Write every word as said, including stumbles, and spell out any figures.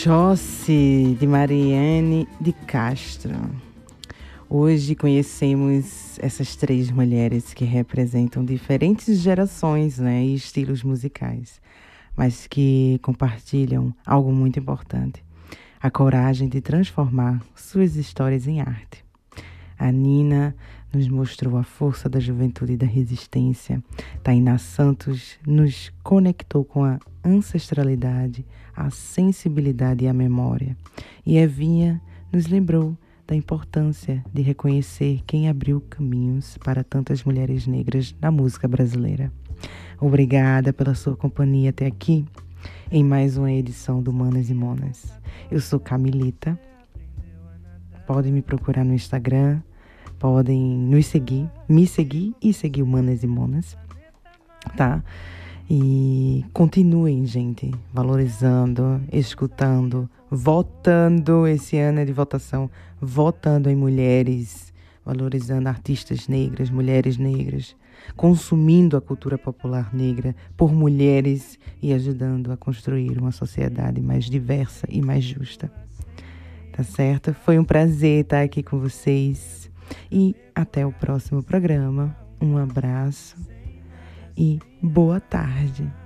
Josse, de Mariane de Castro. Hoje conhecemos essas três mulheres que representam diferentes gerações, né, e estilos musicais, mas que compartilham algo muito importante: a coragem de transformar suas histórias em arte. A Nina nos mostrou a força da juventude e da resistência. Tainá Santos nos conectou com a ancestralidade, a sensibilidade e a memória. E Evinha nos lembrou da importância de reconhecer quem abriu caminhos para tantas mulheres negras na música brasileira. Obrigada pela sua companhia até aqui, em mais uma edição do Manas e Monas. Eu sou Camilita. Podem me procurar no Instagram, podem nos seguir, me seguir e seguir o Manas e Monas, tá? E continuem, gente, valorizando, escutando, votando. Esse ano é de votação, votando em mulheres, valorizando artistas negras, mulheres negras, consumindo a cultura popular negra por mulheres e ajudando a construir uma sociedade mais diversa e mais justa. Tá certo? Foi um prazer estar aqui com vocês e até o próximo programa. Um abraço e boa tarde.